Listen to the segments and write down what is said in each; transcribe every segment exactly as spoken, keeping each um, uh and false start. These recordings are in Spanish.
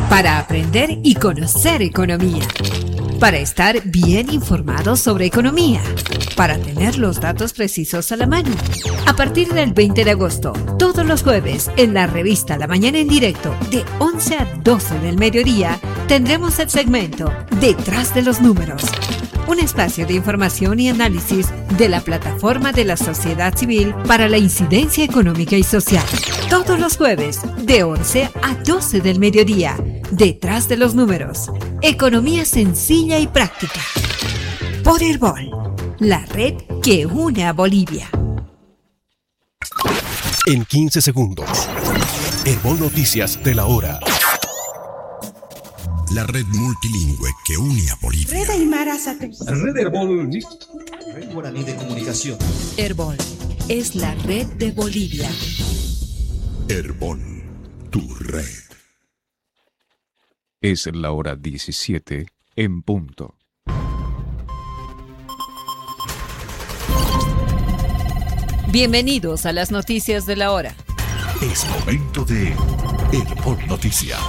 para aprender y conocer economía, para estar bien informados sobre economía, para tener los datos precisos a la mano. A partir del veinte de agosto, todos los jueves, en la revista La Mañana en Directo, de once a doce del mediodía, tendremos el segmento Detrás de los Números, un espacio de información y análisis de la plataforma de la sociedad civil para la incidencia económica y social. Todos los jueves, de once a doce del mediodía, Detrás de los Números, economía sencilla y práctica. Por Herbol, la red que une a Bolivia. En quince segundos, Herbol Noticias de la hora. La red multilingüe que une a Bolivia. Red Aymara Sate. Red Herbol. Red Guaraní de Comunicación. Herbol es la red de Bolivia. Herbol, tu red. Es la hora diecisiete en punto. Bienvenidos a las noticias de la hora. Es momento de Herbol Noticias.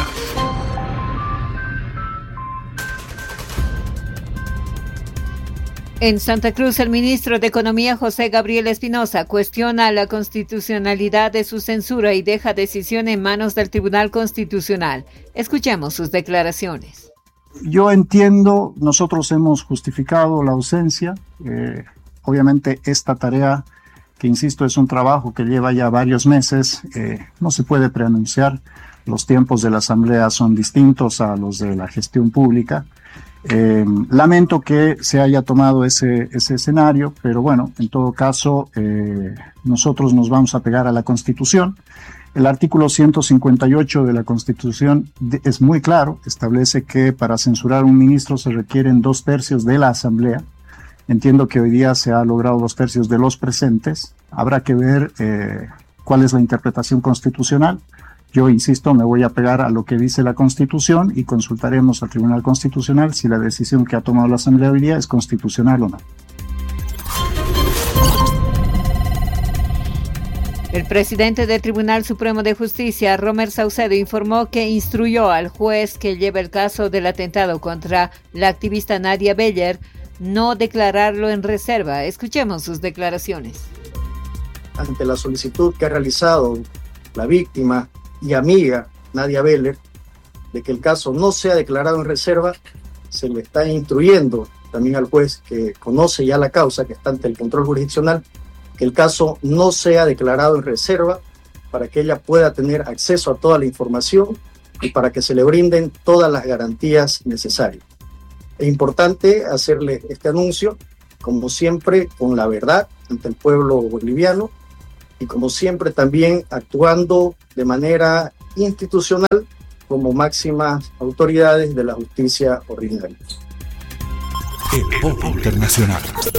En Santa Cruz, el ministro de Economía, José Gabriel Espinosa, cuestiona la constitucionalidad de su censura y deja decisión en manos del Tribunal Constitucional. Escuchemos sus declaraciones. Yo entiendo, nosotros hemos justificado la ausencia. Eh, obviamente esta tarea, que insisto, es un trabajo que lleva ya varios meses, eh, no se puede preanunciar. Los tiempos de la Asamblea son distintos a los de la gestión pública. Eh, lamento que se haya tomado ese, ese escenario, pero bueno, en todo caso, eh, nosotros nos vamos a pegar a la Constitución. El artículo ciento cincuenta y ocho de la Constitución de, es muy claro, establece que para censurar a un ministro se requieren dos tercios de la Asamblea. Entiendo que hoy día se ha logrado dos tercios de los presentes. Habrá que ver eh, cuál es la interpretación constitucional. Yo, insisto, me voy a pegar a lo que dice la Constitución y consultaremos al Tribunal Constitucional si la decisión que ha tomado la Asamblea hoy día es constitucional o no. El presidente del Tribunal Supremo de Justicia, Romer Saucedo, informó que instruyó al juez que lleva el caso del atentado contra la activista Nadia Beller no declararlo en reserva. Escuchemos sus declaraciones. Ante la solicitud que ha realizado la víctima y amiga Nadia Beller de que el caso no sea declarado en reserva, se le está instruyendo también al juez que conoce ya la causa, que está ante el control jurisdiccional, que el caso no sea declarado en reserva para que ella pueda tener acceso a toda la información y para que se le brinden todas las garantías necesarias. Es importante hacerle este anuncio, como siempre, con la verdad ante el pueblo boliviano, y como siempre también actuando de manera institucional como máximas autoridades de la justicia ordinaria. Herbol Internacional.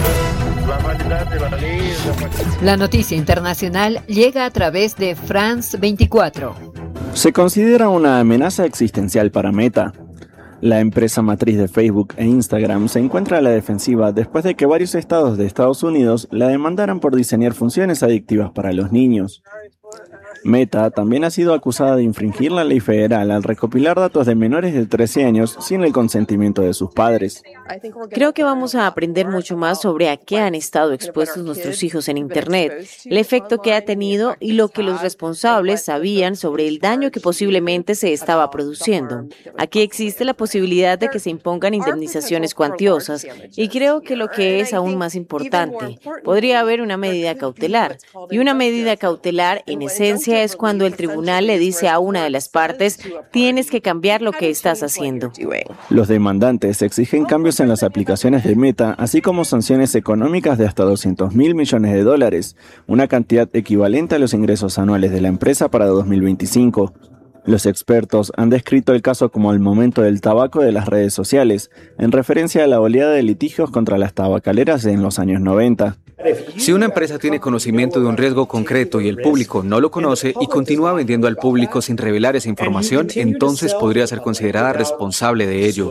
La noticia internacional llega a través de France veinticuatro. Se considera una amenaza existencial para Meta. La empresa matriz de Facebook e Instagram se encuentra a la defensiva después de que varios estados de Estados Unidos la demandaran por diseñar funciones adictivas para los niños. Meta también ha sido acusada de infringir la ley federal al recopilar datos de menores de trece años sin el consentimiento de sus padres. Creo que vamos a aprender mucho más sobre a qué han estado expuestos nuestros hijos en Internet, el efecto que ha tenido y lo que los responsables sabían sobre el daño que posiblemente se estaba produciendo. Aquí existe la posibilidad de que se impongan indemnizaciones cuantiosas y creo que lo que es aún más importante, podría haber una medida cautelar. Y una medida cautelar, en esencia, es cuando el tribunal le dice a una de las partes, tienes que cambiar lo que estás haciendo. Los demandantes exigen cambios en las aplicaciones de Meta, así como sanciones económicas de hasta doscientos mil millones de dólares, una cantidad equivalente a los ingresos anuales de la empresa para dos mil veinticinco. Los expertos han descrito el caso como el momento del tabaco de las redes sociales, en referencia a la oleada de litigios contra las tabacaleras en los años noventa. Si una empresa tiene conocimiento de un riesgo concreto y el público no lo conoce y continúa vendiendo al público sin revelar esa información, entonces podría ser considerada responsable de ello.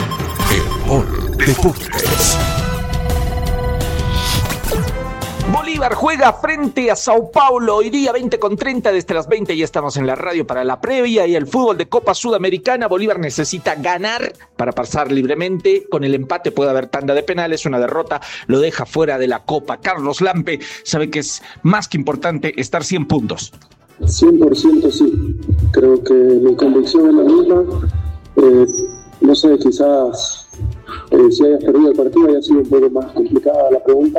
Herbol Deportes. Bolívar juega frente a Sao Paulo hoy día veinte con treinta, desde las veinte ya estamos en la radio para la previa y el fútbol de Copa Sudamericana. Bolívar necesita ganar para pasar libremente, con el empate puede haber tanda de penales, una derrota lo deja fuera de la Copa. Carlos Lampe sabe que es más que importante estar cien puntos. cien por ciento sí, creo que mi convicción es la misma. Eh, no sé, quizás eh, si hayas perdido el partido haya sido un poco más complicada la pregunta,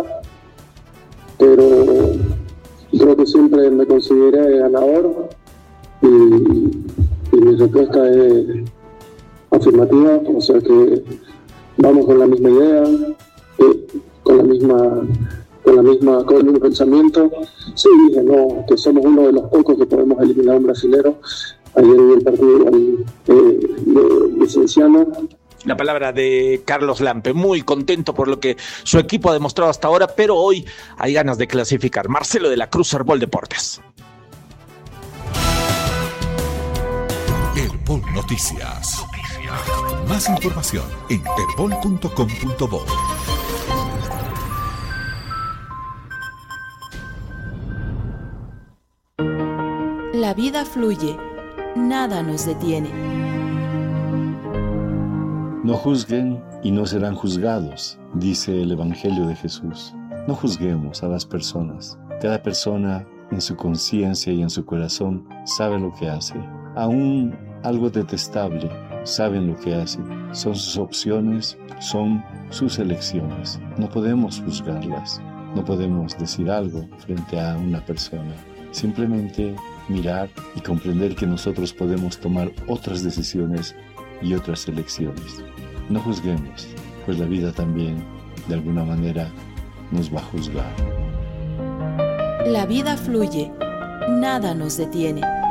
pero creo que siempre me consideré ganador y, y mi respuesta es afirmativa, o sea que vamos con la misma idea, eh, con la misma con la misma con el mismo pensamiento. Sí, dije no, que somos uno de los pocos que podemos eliminar a un brasilero. Ayer vi el partido del eh, de Licenciano. La palabra de Carlos Lampe, muy contento por lo que su equipo ha demostrado hasta ahora, pero hoy hay ganas de clasificar. Marcelo de la Cruz, Herbol Deportes. Herbol Noticias. Noticias. Más información en herbol punto com punto bo. La vida fluye, nada nos detiene. No juzguen y no serán juzgados, dice el Evangelio de Jesús. No juzguemos a las personas. Cada persona en su conciencia y en su corazón sabe lo que hace. Aún algo detestable, saben lo que hace. Son sus opciones, son sus elecciones. No podemos juzgarlas. No podemos decir algo frente a una persona. Simplemente mirar y comprender que nosotros podemos tomar otras decisiones y otras elecciones. No juzguemos, pues la vida también, de alguna manera, nos va a juzgar. La vida fluye, nada nos detiene.